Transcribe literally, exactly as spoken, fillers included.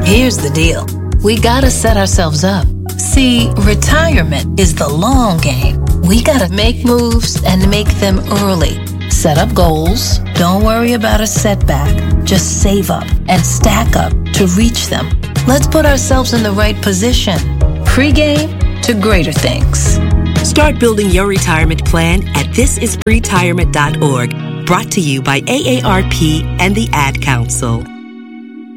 Here's the deal. We gotta set ourselves up. See, retirement is the long game. We gotta make moves and make them early. Set up goals. Don't worry about a setback. Just save up and stack up to reach them. Let's put ourselves in the right position. Pre-game to greater things. Start building your retirement plan at this is retirement dot org. Brought to you by A A R P and the Ad Council.